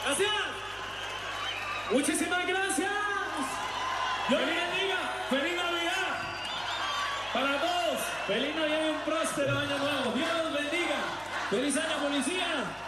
Gracias. Muchísimas gracias. Dios les bendiga. Feliz Navidad para todos. Feliz Navidad y un próspero año nuevo. Dios los bendiga. Feliz año, policía.